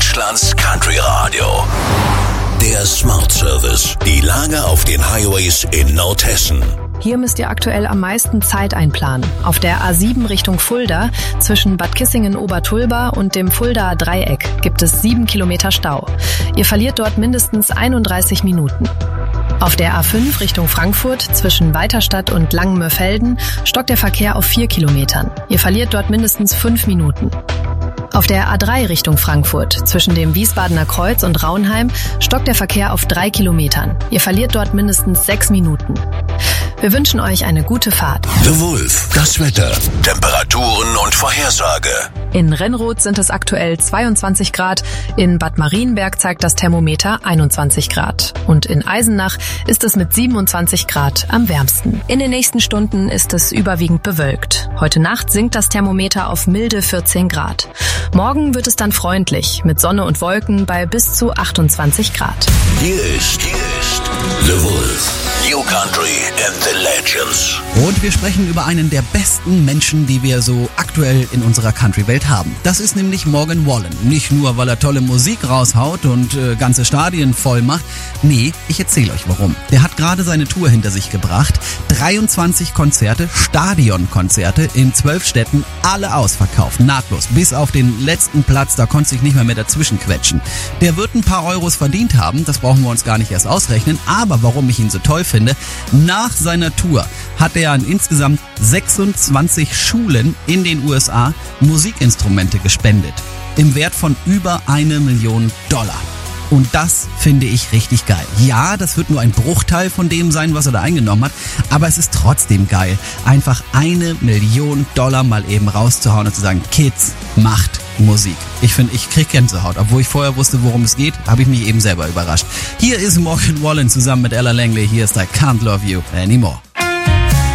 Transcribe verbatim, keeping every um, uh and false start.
Deutschlands Country Radio. Der Smart Service. Die Lage auf den Highways in Nordhessen. Hier müsst ihr aktuell am meisten Zeit einplanen. Auf der A sieben Richtung Fulda zwischen Bad Kissingen-Obertulba und dem Fuldaer Dreieck gibt es sieben Kilometer Stau. Ihr verliert dort mindestens einunddreißig Minuten. Auf der A fünf Richtung Frankfurt zwischen Weiterstadt und Langenmörfelden stockt der Verkehr auf vier Kilometern. Ihr verliert dort mindestens fünf Minuten. Auf der A drei Richtung Frankfurt zwischen dem Wiesbadener Kreuz und Raunheim stockt der Verkehr auf drei Kilometern. Ihr verliert dort mindestens sechs Minuten. Wir wünschen euch eine gute Fahrt. The Wolf, das Wetter, Temperaturen und Vorhersage. In Rennroth sind es aktuell zweiundzwanzig Grad, in Bad Marienberg zeigt das Thermometer einundzwanzig Grad und in Eisenach ist es mit siebenundzwanzig Grad am wärmsten. In den nächsten Stunden ist es überwiegend bewölkt. Heute Nacht sinkt das Thermometer auf milde vierzehn Grad. Morgen wird es dann freundlich mit Sonne und Wolken bei bis zu achtundzwanzig Grad. Hier ist, hier ist The Wolf. New Country and the Legends. Und wir sprechen über einen der besten Menschen, die wir so aktuell in unserer Country-Welt haben. Das ist nämlich Morgan Wallen. Nicht nur, weil er tolle Musik raushaut und äh, ganze Stadien voll macht. Nee, ich erzähle euch warum. Der hat gerade seine Tour hinter sich gebracht. dreiundzwanzig Konzerte, Stadionkonzerte in zwölf Städten, alle ausverkauft, nahtlos. Bis auf den letzten Platz, da konnte sich nicht mehr mehr dazwischen quetschen. Der wird ein paar Euros verdient haben, das brauchen wir uns gar nicht erst ausrechnen. Aber warum ich ihn so toll finde, nach seiner Tour hat er an insgesamt sechsundzwanzig Schulen in den U S A Musikinstrumente gespendet. Im Wert von über eine Million Dollar. Und das finde ich richtig geil. Ja, das wird nur ein Bruchteil von dem sein, was er da eingenommen hat, aber es ist trotzdem geil, einfach eine Million Dollar mal eben rauszuhauen und zu sagen, Kids, macht Musik. Ich finde, ich krieg Gänsehaut. Obwohl ich vorher wusste, worum es geht, habe ich mich eben selber überrascht. Hier ist Morgan Wallen zusammen mit Ella Langley. Hier ist I Can't Love You Anymore.